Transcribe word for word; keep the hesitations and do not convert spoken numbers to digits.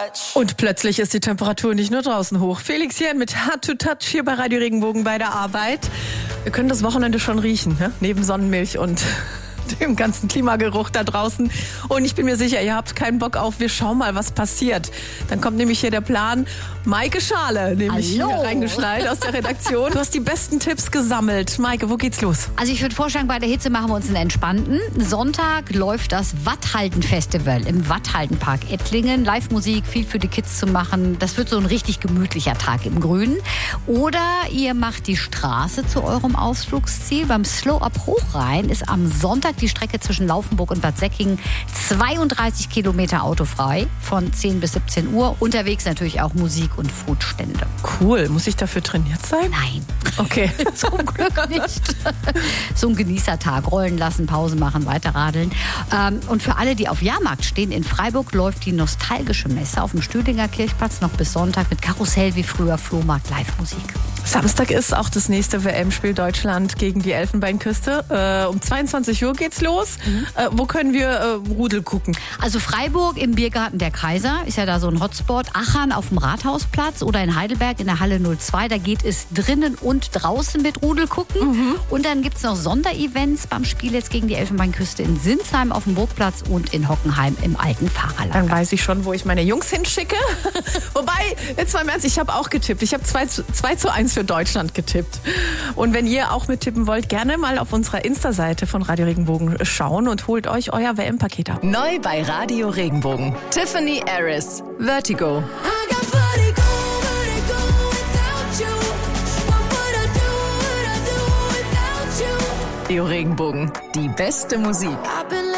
Und plötzlich ist die Temperatur nicht nur draußen hoch. Felix Jähn mit Hard to Touch hier bei Radio Regenbogen bei der Arbeit. Wir können das Wochenende schon riechen, ne? Neben Sonnenmilch und dem ganzen Klimageruch da draußen. Und ich bin mir sicher, ihr habt keinen Bock auf, wir schauen mal, was passiert. Dann kommt nämlich hier der Plan, Maike Schale, nämlich hier reingeschneit aus der Redaktion. Du hast die besten Tipps gesammelt. Maike, wo geht's los? Also ich würde vorschlagen, bei der Hitze machen wir uns einen entspannten. Sonntag läuft das Watthalden-Festival im Watthalden-Park Ettlingen. Live-Musik, viel für die Kids zu machen. Das wird so ein richtig gemütlicher Tag im Grünen. Oder ihr macht die Straße zu eurem Ausflugsziel. Beim Slow-Up Hochrhein ist am Sonntag die Strecke zwischen Laufenburg und Bad Säckingen zweiunddreißig Kilometer autofrei von zehn bis siebzehn Uhr. Unterwegs natürlich auch Musik und Foodstände. Cool. Muss ich dafür trainiert sein? Nein. Okay. Zum Glück nicht. So ein Genießertag. Rollen lassen, Pause machen, weiterradeln. Ähm, und für alle, die auf Jahrmarkt stehen, in Freiburg läuft die nostalgische Messe auf dem Stühlinger Kirchplatz noch bis Sonntag mit Karussell wie früher, Flohmarkt, Live-Musik. Samstag ist auch das nächste W M-Spiel Deutschland gegen die Elfenbeinküste. Äh, um zweiundzwanzig Uhr geht's los. Mhm. Äh, wo können wir äh, Rudel gucken? Also Freiburg im Biergarten der Kaiser, ist ja da so ein Hotspot. Achern auf dem Rathausplatz oder in Heidelberg in der Halle null zwei. Da geht es drinnen und draußen mit Rudel gucken. Mhm. Und dann gibt's noch Sonderevents beim Spiel jetzt gegen die Elfenbeinküste in Sinsheim auf dem Burgplatz und in Hockenheim im alten Fahrerlager. Dann weiß ich schon, wo ich meine Jungs hinschicke. Wobei, jetzt mal im Ernst, ich habe auch getippt. Ich habe zwei zu eins für Deutschland getippt. Und wenn ihr auch mittippen wollt, gerne mal auf unserer Insta-Seite von Radio Regenbogen schauen und holt euch euer W M-Paket ab. Neu bei Radio Regenbogen. Tiffany Harris, Vertigo. Radio Regenbogen, die beste Musik.